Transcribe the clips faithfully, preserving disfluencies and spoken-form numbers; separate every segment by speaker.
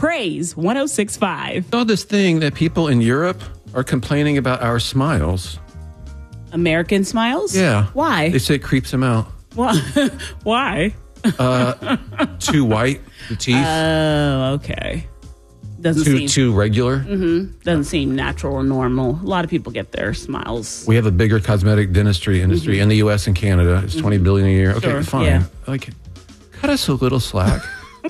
Speaker 1: Praise one oh six point five.
Speaker 2: I saw this thing that people in Europe are complaining about our smiles.
Speaker 1: American smiles?
Speaker 2: Yeah.
Speaker 1: Why?
Speaker 2: They say it creeps them out.
Speaker 1: Why? Why?
Speaker 2: Uh, too white, the teeth.
Speaker 1: Oh, okay. Doesn't
Speaker 2: too
Speaker 1: seem
Speaker 2: too regular.
Speaker 1: Mm-hmm. Doesn't seem natural or normal. A lot of people get their smiles.
Speaker 2: We have a bigger cosmetic dentistry industry mm-hmm. in the U S and Canada. It's mm-hmm. twenty billion a year. Okay,
Speaker 1: sure.
Speaker 2: fine.
Speaker 1: Yeah.
Speaker 2: Like, cut us a little slack.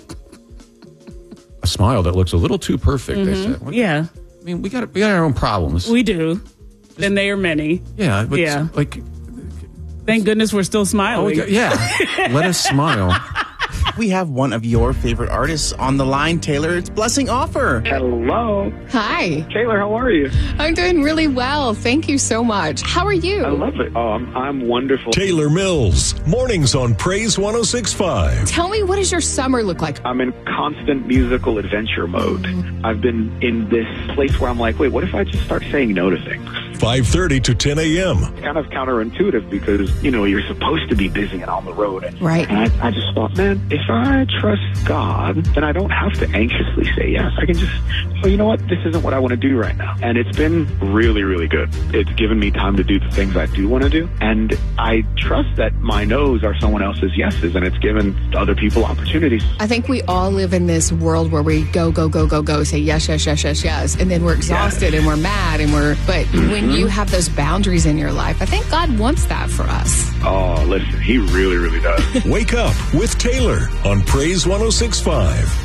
Speaker 2: A smile that looks a little too perfect.
Speaker 1: Mm-hmm.
Speaker 2: They said. Like,
Speaker 1: yeah.
Speaker 2: I mean, we got we got our own problems.
Speaker 1: We do, Just, and they are many.
Speaker 2: Yeah. But
Speaker 1: yeah.
Speaker 2: Like,
Speaker 1: thank goodness we're still smiling.
Speaker 2: Oh, yeah. Let us smile.
Speaker 3: We have one of your favorite artists on the line, Taylor. It's Blessing Offor.
Speaker 4: Hello.
Speaker 5: Hi.
Speaker 4: Taylor, how are you?
Speaker 5: I'm doing really well. Thank you so much. How are you?
Speaker 4: I love it. Oh, I'm, I'm wonderful.
Speaker 6: Taylor Mills, mornings on Praise one oh six point five.
Speaker 5: Tell me, what does your summer look like?
Speaker 4: I'm in constant musical adventure mode. Mm-hmm. I've been in this place where I'm like, wait, what if I just start saying no to things?
Speaker 6: five thirty to ten a.m.
Speaker 4: Kind of counterintuitive because, you know, you're supposed to be busy and on the road. And,
Speaker 5: right.
Speaker 4: And I, I just thought, man, if I trust God, then I don't have to anxiously say yes. I can just, oh, you know what? This isn't what I want to do right now. And it's been really, really good. It's given me time to do the things I do want to do. And I trust that my no's are someone else's yeses, and it's given other people opportunities.
Speaker 5: I think we all live in this world where we go, go, go, go, go, say yes, yes, yes, yes, yes. And then we're exhausted yes. and we're mad and we're, but mm-hmm. when you have those boundaries in your life, I think God wants that for us.
Speaker 4: Oh, listen, he really, really does.
Speaker 6: Wake up with Taylor on Praise one oh six point five.